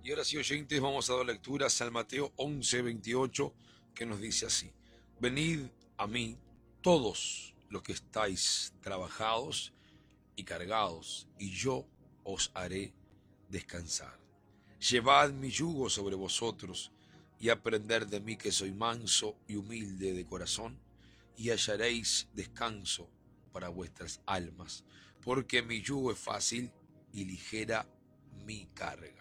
Y ahora sí, oyentes, vamos a dar lectura a San Mateo 11:28, que nos dice así: Venid a mí todos los que estáis trabajados y cargados, y yo os haré descansar. Llevad mi yugo sobre vosotros y aprended de mí, que soy manso y humilde de corazón, y hallaréis descanso para vuestras almas, porque mi yugo es fácil y ligera mi carga.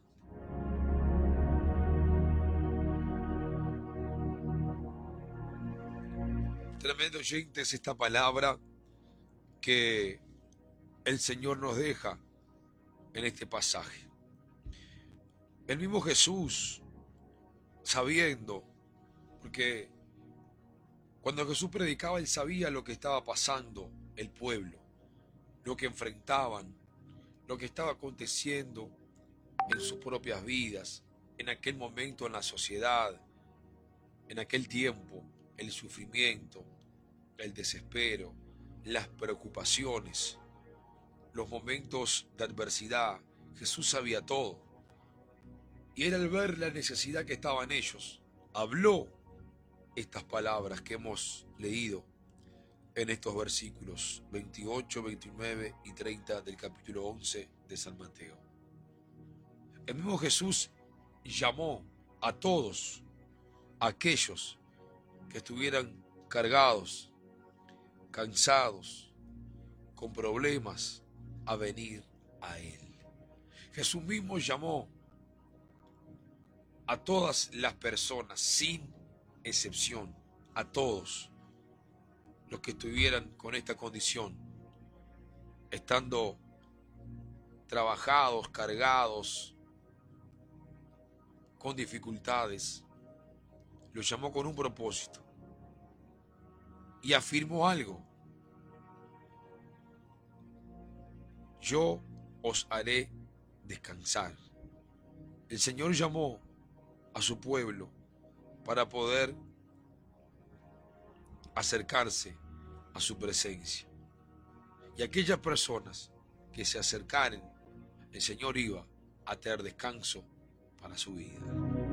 Tremendo, oyentes, esta palabra que el Señor nos deja en este pasaje. El mismo Jesús, sabiendo, porque cuando Jesús predicaba, él sabía lo que estaba pasando el pueblo, lo que enfrentaban, lo que estaba aconteciendo en sus propias vidas, en aquel momento en la sociedad, en aquel tiempo, el sufrimiento, el desespero, las preocupaciones, los momentos de adversidad. Jesús sabía todo. Y era al ver la necesidad que estaba en ellos, habló estas palabras que hemos leído en estos versículos 28, 29 y 30 del capítulo 11 de San Mateo. El mismo Jesús llamó a todos aquellos que estuvieran cargados, cansados, con problemas, a venir a Él. Jesús mismo llamó a todas las personas, sin excepción, a todos los que estuvieran con esta condición, estando trabajados, cargados, con dificultades, los llamó con un propósito y afirmó algo: yo os haré descansar. El Señor llamó a su pueblo para poder acercarse a su presencia. Y aquellas personas que se acercaren, el Señor iba a tener descanso para su vida.